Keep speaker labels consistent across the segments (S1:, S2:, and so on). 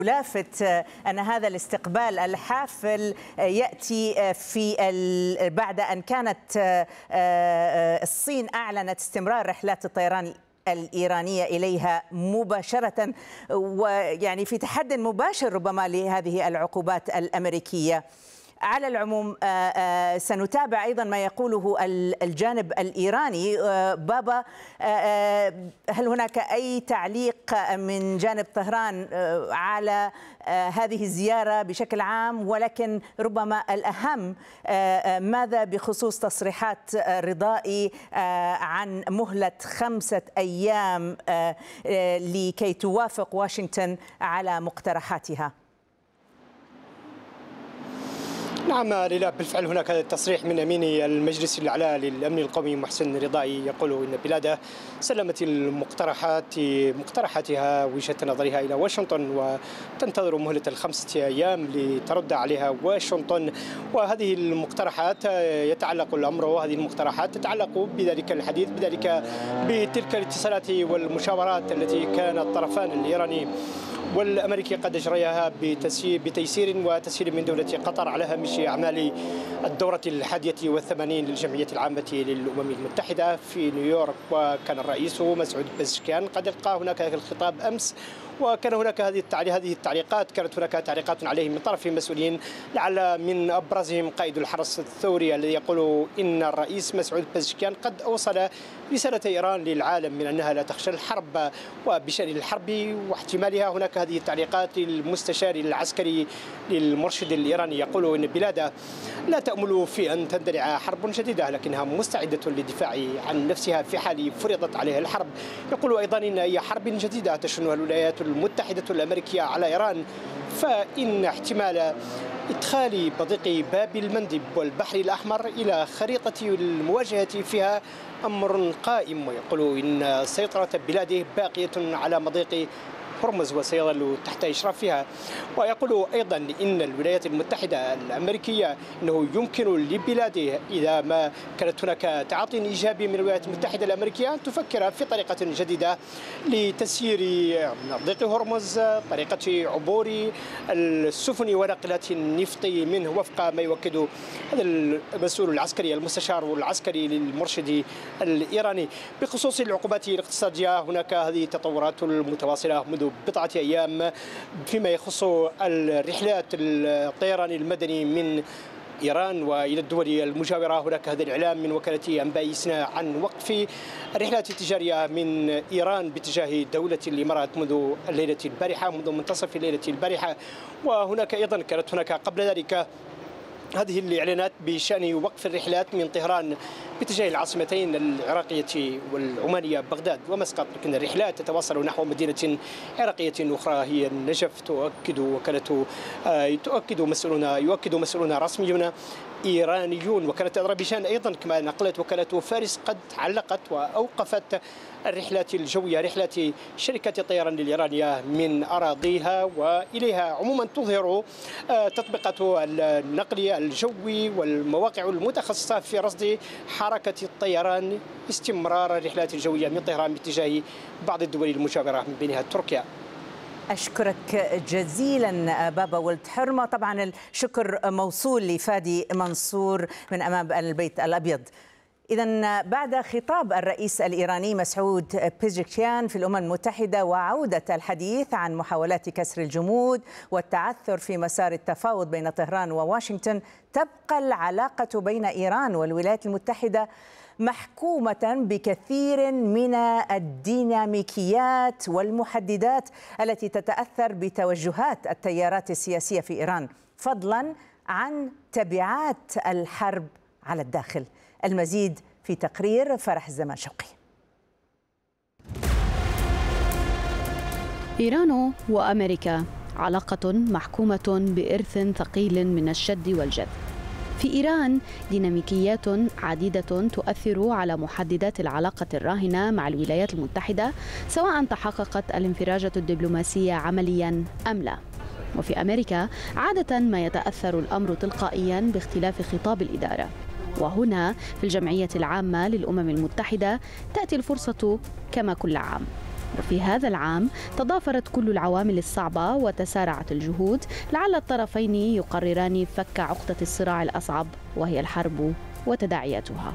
S1: لافت أن هذا الاستقبال الحافل يأتي بعد أن كانت الصين أعلنت استمرار رحلات الطيران الإيرانية إليها مباشرة، ويعني في تحد مباشر ربما لهذه العقوبات الأمريكية. على العموم سنتابع أيضا ما يقوله الجانب الإيراني. بابا، هل هناك أي تعليق من جانب طهران على هذه الزيارة بشكل عام؟ ولكن ربما الأهم ماذا بخصوص تصريحات رضائي عن مهلة 5 أيام لكي توافق واشنطن على مقترحاتها؟
S2: نعم ليلى، بالفعل هناك تصريح من أمين المجلس الأعلى للأمن القومي محسن رضائي يقول إن بلاده سلمت مقترحاتها وجهة نظرها إلى واشنطن، وتنتظر مهلة 5 أيام لترد عليها واشنطن. وهذه المقترحات يتعلق الأمر، وهذه المقترحات تتعلق بذلك الحديث، بتلك الاتصالات والمشاورات التي كان الطرفان الإيراني والأمريكي قد أجريها بتيسير وتسهيل من دولة قطر على هامش أعمال الدورة 81 للجمعية العامة للأمم المتحدة في نيويورك. وكان الرئيس مسعود بزشكيان قد ألقى هناك الخطاب أمس، وكان هناك هذه التعليقات، كانت هناك تعليقات عليه من طرف المسؤولين، لعل من أبرزهم قائد الحرس الثوري الذي يقول إن الرئيس مسعود بزشكيان قد أوصل رسالة إيران للعالم من أنها لا تخشى الحرب وبشأن الحرب واحتمالها. هناك هذه التعليقات للمستشار العسكري للمرشد الإيراني يقول إن بلاده لا تأمل في أن تندلع حرب جديدة، لكنها مستعدة للدفاع عن نفسها في حال فرضت عليها الحرب. يقول أيضا إن أي حرب جديدة تشنها الولايات المتحدة الأمريكية على إيران فإن احتمال إدخال مضيق باب المندب والبحر الأحمر إلى خريطة المواجهة فيها أمر قائم. ويقول إن سيطرة بلاده باقية على مضيق هرمز وسيظل تحت إشرافها. ويقول أيضا إن الولايات المتحدة الأمريكية أنه يمكن لبلاده إذا ما كانت هناك تعاطي إيجابي من الولايات المتحدة الأمريكية أن تفكر في طريقة جديدة لتسيير مضيق هرمز، طريقة عبور السفن ونقلات النفط منه، وفق ما يؤكد هذا المسؤول العسكري المستشار العسكري للمرشد الإيراني. بخصوص العقوبات الاقتصادية هناك هذه التطورات المتواصلة منذ بضعة أيام فيما يخص الرحلات الطيران المدني من إيران وإلى الدول المجاورة. هناك هذا الإعلام من وكالة أنباء سنا عن وقف الرحلات التجارية من إيران باتجاه دولة الإمارات منذ الليلة البارحة، منذ منتصف الليلة البارحة. وهناك أيضا كانت هناك قبل ذلك هذه الإعلانات بشأن وقف الرحلات من طهران باتجاه العاصمتين العراقية والعمانية بغداد ومسقط، لكن الرحلات تتواصل نحو مدينة عراقية أخرى هي النجف. يؤكد مسؤولون رسميون إيرانيون. وكانت أذربيجان أيضا كما نقلت وكالة فارس قد علقت وأوقفت الرحلات الجوية، رحلات شركة الطيران الإيرانية من أراضيها وإليها. عموما تظهر تطبيقات النقل الجوي والمواقع المتخصصة في رصد حركة الطيران استمرار الرحلات الجوية من طهران باتجاه بعض الدول المجاورة من بينها تركيا.
S1: أشكرك جزيلا بابا ولد حرمة. طبعا الشكر موصول لفادي منصور من أمام البيت الأبيض. إذن بعد خطاب الرئيس الإيراني مسعود بيزشكيان في الأمم المتحدة وعودة الحديث عن محاولات كسر الجمود والتعثر في مسار التفاوض بين طهران وواشنطن، تبقى العلاقة بين إيران والولايات المتحدة محكومة بكثير من الديناميكيات والمحددات التي تتأثر بتوجهات التيارات السياسية في إيران، فضلا عن تبعات الحرب على الداخل. المزيد في تقرير فرح الزمان شوقي.
S3: إيران وأمريكا علاقة محكومة بإرث ثقيل من الشد والجذب. في إيران ديناميكيات عديدة تؤثر على محددات العلاقة الراهنة مع الولايات المتحدة، سواء تحققت الانفراجة الدبلوماسية عمليا أم لا. وفي أمريكا عادة ما يتأثر الأمر تلقائيا باختلاف خطاب الإدارة. وهنا في الجمعية العامة للأمم المتحدة تأتي الفرصة كما كل عام. وفي هذا العام تضافرت كل العوامل الصعبة وتسارعت الجهود لعل الطرفين يقرران فك عقدة الصراع الأصعب وهي الحرب وتداعياتها.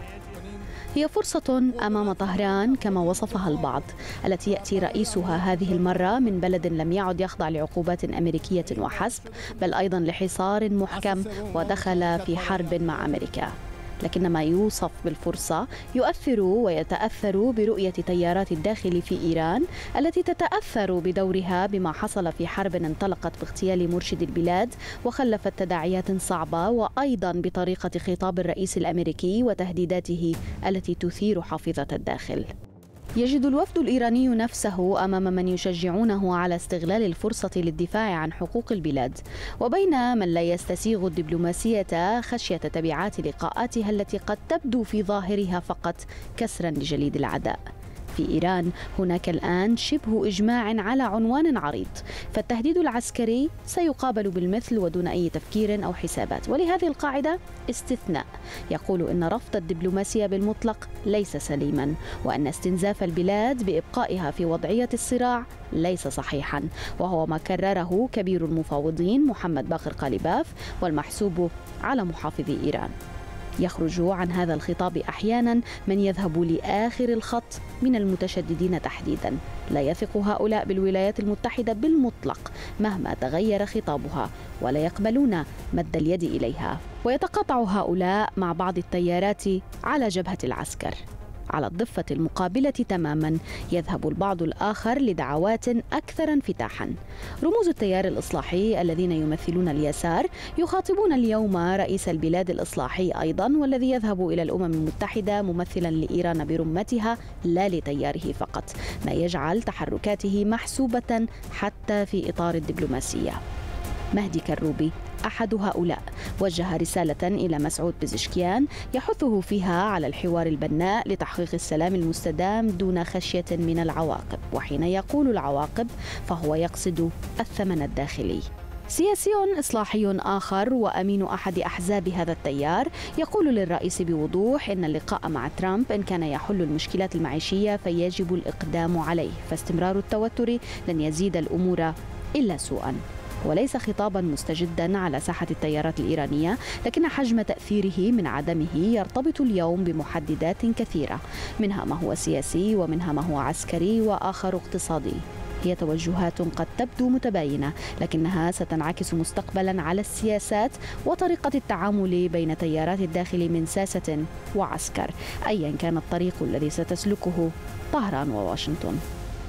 S3: هي فرصة أمام طهران كما وصفها البعض، التي يأتي رئيسها هذه المرة من بلد لم يعد يخضع لعقوبات أمريكية وحسب، بل أيضا لحصار محكم ودخل في حرب مع أمريكا. لكن ما يوصف بالفرصة يؤثر ويتأثر برؤية تيارات الداخل في إيران التي تتأثر بدورها بما حصل في حرب انطلقت باغتيال مرشد البلاد وخلفت تداعيات صعبة، وأيضا بطريقة خطاب الرئيس الأمريكي وتهديداته التي تثير حافظة الداخل. يجد الوفد الإيراني نفسه أمام من يشجعونه على استغلال الفرصة للدفاع عن حقوق البلاد، وبين من لا يستسيغ الدبلوماسية خشية تبعات لقاءاتها التي قد تبدو في ظاهرها فقط كسرا لجليد العداء. في إيران هناك الآن شبه إجماع على عنوان عريض، فالتهديد العسكري سيقابل بالمثل ودون أي تفكير أو حسابات، ولهذه القاعدة استثناء يقول إن رفض الدبلوماسية بالمطلق ليس سليما، وأن استنزاف البلاد بإبقائها في وضعية الصراع ليس صحيحا، وهو ما كرره كبير المفاوضين محمد باقر قالباف والمحسوب على محافظي إيران. يخرج عن هذا الخطاب أحيانا من يذهب لآخر الخط من المتشددين تحديدا. لا يثق هؤلاء بالولايات المتحدة بالمطلق مهما تغير خطابها، ولا يقبلون مد اليد إليها، ويتقاطع هؤلاء مع بعض التيارات على جبهة العسكر. على الضفة المقابلة تماما يذهب البعض الآخر لدعوات أكثر انفتاحا. رموز التيار الإصلاحي الذين يمثلون اليسار يخاطبون اليوم رئيس البلاد الإصلاحي أيضا، والذي يذهب إلى الأمم المتحدة ممثلا لإيران برمتها لا لتياره فقط، ما يجعل تحركاته محسوبة حتى في إطار الدبلوماسية. مهدي كروبي أحد هؤلاء وجه رسالة إلى مسعود بزشكيان يحثه فيها على الحوار البناء لتحقيق السلام المستدام دون خشية من العواقب، وحين يقول العواقب فهو يقصد الثمن الداخلي. سياسي إصلاحي آخر وأمين أحد أحزاب هذا التيار يقول للرئيس بوضوح إن اللقاء مع ترامب إن كان يحل المشكلات المعيشية فيجب الإقدام عليه، فاستمرار التوتر لن يزيد الأمور إلا سوءا. وليس خطابا مستجدا على ساحة التيارات الإيرانية، لكن حجم تأثيره من عدمه يرتبط اليوم بمحددات كثيرة، منها ما هو سياسي ومنها ما هو عسكري وآخر اقتصادي. هي توجهات قد تبدو متباينة، لكنها ستنعكس مستقبلا على السياسات وطريقة التعامل بين تيارات الداخل من ساسة وعسكر، أيا كان الطريق الذي ستسلكه طهران وواشنطن.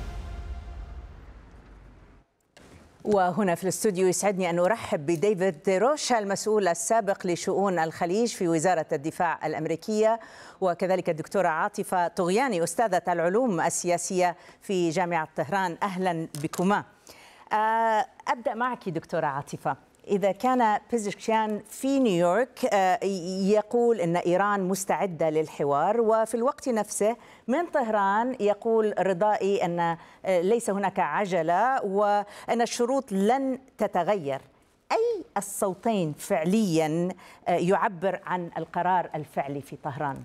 S1: وهنا في الاستوديو يسعدني أن أرحب بديفيد روشا المسؤول السابق لشؤون الخليج في وزارة الدفاع الأمريكية، وكذلك الدكتورة عاطفة طغياني أستاذة العلوم السياسية في جامعة طهران. أهلا بكما. أبدأ معك دكتورة عاطفة. إذا كان بيزشكيان في نيويورك يقول أن إيران مستعدة للحوار، وفي الوقت نفسه من طهران يقول رضائي أن ليس هناك عجلة وأن الشروط لن تتغير، أي الصوتين فعليا يعبر عن القرار الفعلي في طهران؟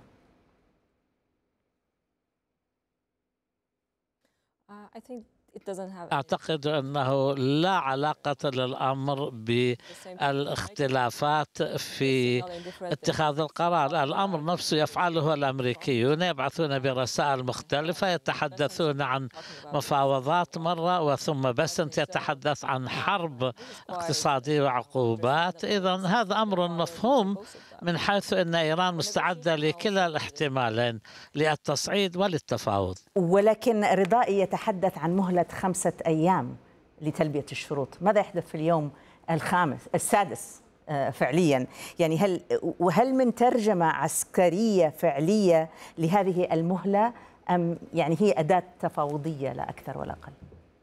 S4: أعتقد أنه لا علاقة للأمر بالاختلافات في اتخاذ القرار. الأمر نفسه يفعله الأمريكيون، يبعثون برسائل مختلفة، يتحدثون عن مفاوضات مرة وثم بسنت يتحدث عن حرب اقتصادية وعقوبات. إذن هذا أمر مفهوم من حيث أن إيران مستعدة لكلا الاحتمالين، للتصعيد وللتفاوض.
S1: ولكن رضائي يتحدث عن مهلة 5 أيام لتلبية الشروط. ماذا يحدث في اليوم السادس فعليا؟ يعني هل من ترجمة عسكرية فعلية لهذه المهلة، أم يعني هي أداة تفاوضية لا أكثر ولا أقل؟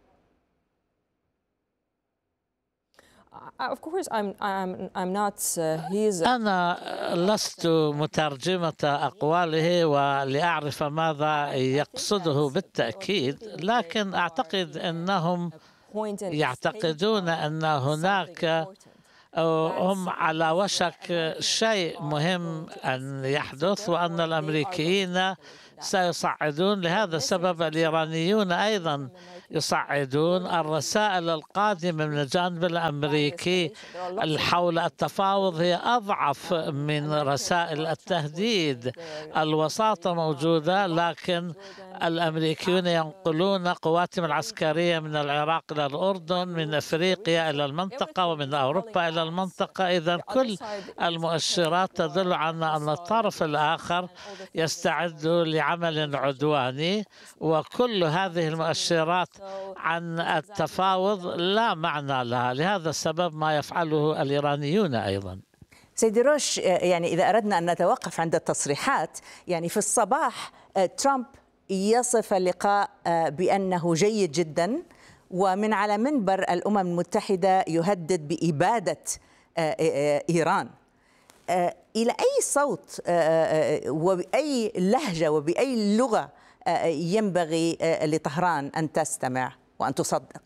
S4: أنا لست مترجمة أقواله ولأعرف ماذا يقصده بالتأكيد، لكن أعتقد أنهم يعتقدون أن هناك هم على وشك شيء مهم أن يحدث، وأن الأمريكيين سيصعدون. لهذا السبب الإيرانيون أيضا يصعدون الرسائل القادمة من الجانب الأمريكي حول التفاوض هي أضعف من رسائل التهديد. الوساطة موجودة، لكن الأمريكيون ينقلون قواتهم العسكرية من العراق إلى الأردن، من أفريقيا إلى المنطقة، ومن أوروبا إلى المنطقة. إذن كل المؤشرات تدل على أن الطرف الآخر يستعد لعمل عدواني، وكل هذه المؤشرات عن التفاوض لا معنى لها. لهذا السبب ما يفعله الإيرانيون أيضا.
S1: سيدي روش، يعني إذا أردنا أن نتوقف عند التصريحات، يعني في الصباح ترامب يصف اللقاء بأنه جيد جدا، ومن على منبر الأمم المتحدة يهدد بإبادة إيران. إلى أي صوت وبأي لهجة وبأي لغة ينبغي لطهران أن تستمع وأن تصدق؟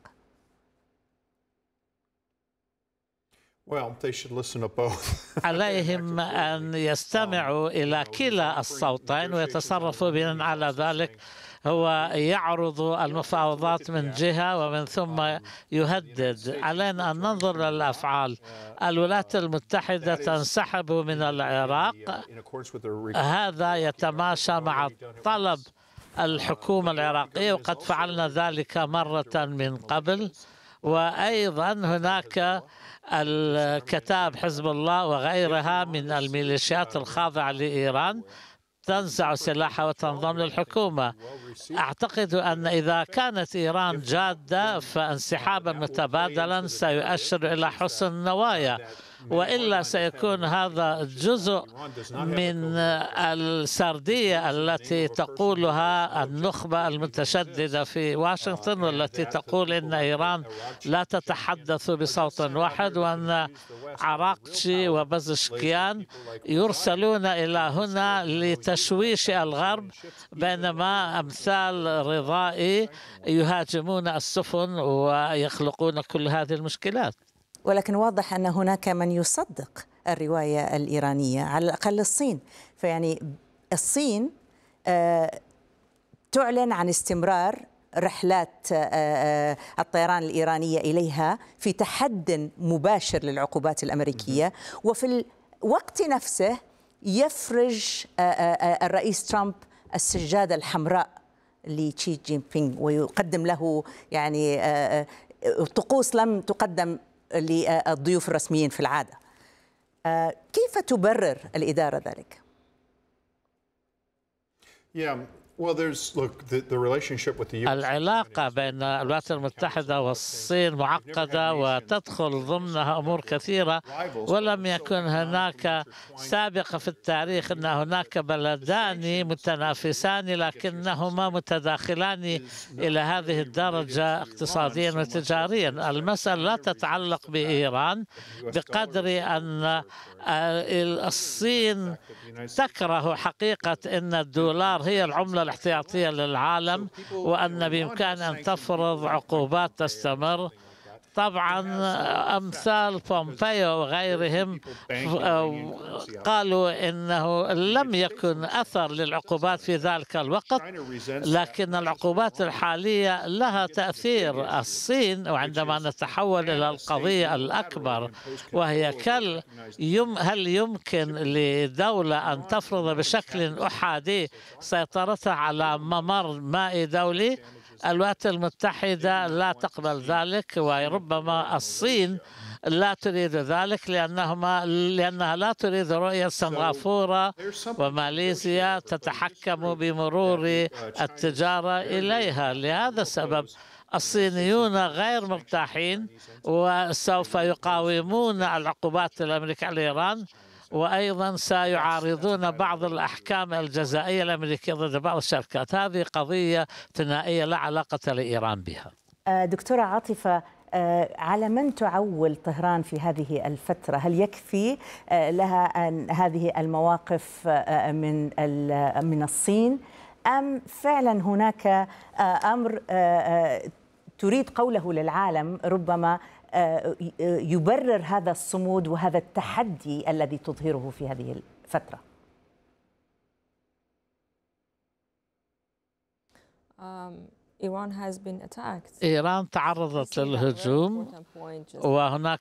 S4: عليهم أن يستمعوا إلى كلا الصوتين ويتصرفوا بناء على ذلك. هو يعرض المفاوضات من جهة ومن ثم يهدد. علينا أن ننظر للأفعال. الولايات المتحدة تنسحب من العراق، هذا يتماشى مع طلب الحكومة العراقية، وقد فعلنا ذلك مرة من قبل. وأيضا هناك الكتاب حزب الله وغيرها من الميليشيات الخاضعة لإيران تنزع سلاحها وتنضم للحكومة. أعتقد أن إذا كانت إيران جادة فانسحابا متبادلا سيؤشر إلى حسن النوايا، وإلا سيكون هذا جزء من السردية التي تقولها النخبة المتشددة في واشنطن، والتي تقول إن إيران لا تتحدث بصوت واحد، وأن عراقشي وبزشكيان يرسلون إلى هنا لتشويش الغرب، بينما أمثال رضائي يهاجمون السفن ويخلقون كل هذه المشكلات.
S1: ولكن واضح أن هناك من يصدق الرواية الإيرانية، على الأقل الصين. فيعني الصين تعلن عن استمرار رحلات الطيران الإيرانية إليها في تحد مباشر للعقوبات الأمريكية، وفي الوقت نفسه يفرج الرئيس ترامب السجادة الحمراء لشي جين بينغ ويقدم له يعني طقوس لم تقدم للضيوف الرسميين في العادة. كيف تبرر الإدارة ذلك؟
S4: العلاقة بين الولايات المتحدة والصين معقدة وتدخل ضمنها أمور كثيرة، ولم يكن هناك سابقة في التاريخ أن هناك بلدان متنافسان لكنهما متداخلان إلى هذه الدرجة اقتصاديا وتجاريا. المسألة لا تتعلق بإيران بقدر أن الصين تكره حقيقة أن الدولار هي العملة الاحتياطية للعالم، وأن بإمكان أن تفرض عقوبات تستمر. طبعا أمثال بومبيو وغيرهم قالوا إنه لم يكن أثر للعقوبات في ذلك الوقت، لكن العقوبات الحالية لها تأثير. الصين، وعندما نتحول إلى القضية الأكبر وهي هل يمكن لدولة أن تفرض بشكل أحادي سيطرتها على ممر مائي دولي؟ الولايات المتحدة لا تقبل ذلك، وربما الصين لا تريد ذلك لأنها لا تريد رؤية سنغافورة وماليزيا تتحكم بمرور التجارة إليها. لهذا السبب الصينيون غير مرتاحين وسوف يقاومون العقوبات الأمريكية على إيران، وأيضا سيعارضون بعض الأحكام الجزائية الأمريكية ضد بعض الشركات. هذه قضية ثنائية لا علاقة لإيران بها.
S1: دكتورة عاطفة، على من تعول طهران في هذه الفترة؟ هل يكفي لها أن هذه المواقف من الصين، أم فعلا هناك أمر تريد قوله للعالم ربما يبرر هذا الصمود وهذا التحدي الذي تظهره في هذه الفترة؟
S4: إيران تعرضت للهجوم، وهناك